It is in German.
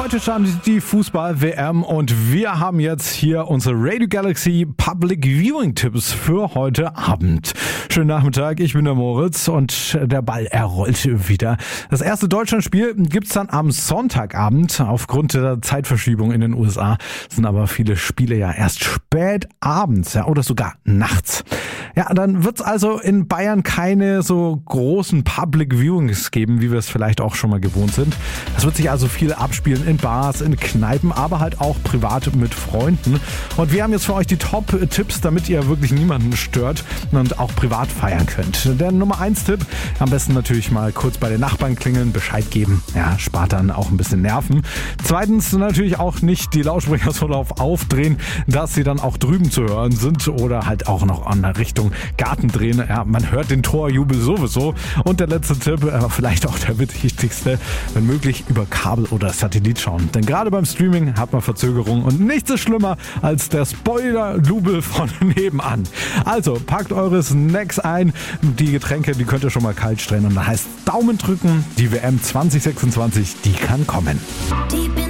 Heute startet die Fußball-WM und wir haben jetzt hier unsere Radio Galaxy Public Viewing Tipps für heute Abend. Schönen Nachmittag, ich bin der Moritz und der Ball, er rollt wieder. Das erste Deutschlandspiel gibt's dann am Sonntagabend. Aufgrund der Zeitverschiebung in den USA sind aber viele Spiele ja erst spät abends, ja, oder sogar nachts. Ja, dann wird's also in Bayern keine so großen Public Viewings geben, wie wir es vielleicht auch schon mal gewohnt sind. Es wird sich also viel abspielen in Bars, in Kneipen, aber halt auch privat mit Freunden. Und wir haben jetzt für euch die Top-Tipps, damit ihr wirklich niemanden stört und auch privat feiern könnt. Der Nummer 1 Tipp, am besten natürlich mal kurz bei den Nachbarn klingeln, Bescheid geben. Ja, spart dann auch ein bisschen Nerven. Zweitens natürlich auch nicht die Lautsprecher so aufdrehen, dass sie dann auch drüben zu hören sind oder halt auch noch an der Richtung Garten drehen. Ja, man hört den Torjubel sowieso. Und der letzte Tipp, vielleicht auch der wichtigste, wenn möglich über Kabel oder Satellit schauen. Denn gerade beim Streaming hat man Verzögerung und nichts ist schlimmer als der Spoiler-Lubel von nebenan. Also packt eure Snacks ein, die Getränke, die könnt ihr schon mal kalt stellen und da heißt Daumen drücken, die WM 2026, die kann kommen.